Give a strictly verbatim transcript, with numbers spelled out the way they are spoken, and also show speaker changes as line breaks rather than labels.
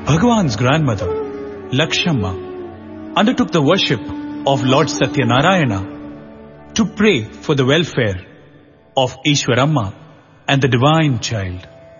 Bhagwan's grandmother, Lakshamma, undertook the worship of Lord Satyanarayana to pray for the welfare of Ishwaramma and the divine child.